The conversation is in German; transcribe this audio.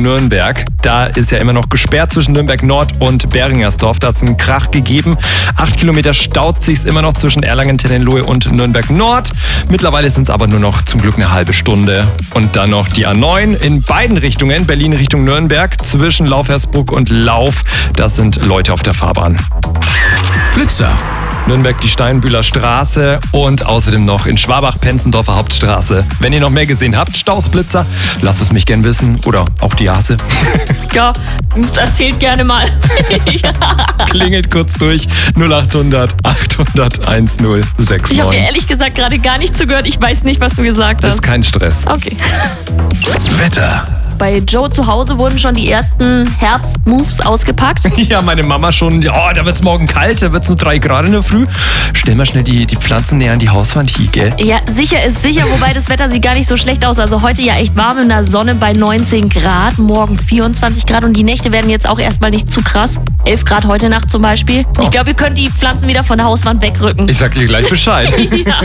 Richtung Nürnberg. Da ist ja immer noch gesperrt zwischen Nürnberg Nord und Beringersdorf. Da hat es einen Krach gegeben. 8 Kilometer staut sich's immer noch zwischen Erlangen, Tennenlohe und Nürnberg Nord. Mittlerweile sind es aber nur noch zum Glück eine halbe Stunde. Und dann noch die A9 in beiden Richtungen. Berlin Richtung Nürnberg zwischen Laufhersbruck und Lauf. Das sind Leute auf der Fahrbahn. Blitzer. Nürnberg die Steinbühler Straße und außerdem noch in Schwabach-Penzendorfer Hauptstraße. Wenn ihr noch mehr gesehen habt, Stausblitzer, lasst es mich gern wissen. Oder auch die Hase. Ja, erzählt gerne mal. Klingelt kurz durch 0800 800 1069. Ich habe dir ehrlich gesagt gerade gar nicht zugehört. Ich weiß nicht, was du gesagt hast. Ist kein Stress. Okay. Wetter. Bei Joe zu Hause wurden schon die ersten Herbstmoves ausgepackt. Ja, meine Mama schon, ja, da wird's morgen kalt, da wird's nur 3 Grad in der Früh. Stell mal schnell die Pflanzen näher an die Hauswand hier, gell? Ja, sicher ist sicher, wobei das Wetter sieht gar nicht so schlecht aus. Also heute ja echt warm in der Sonne bei 19 Grad, morgen 24 Grad und die Nächte werden jetzt auch erstmal nicht zu krass. 11 Grad heute Nacht zum Beispiel. Ich glaube, ihr könnt die Pflanzen wieder von der Hauswand wegrücken. Ich sag dir gleich Bescheid. Ja.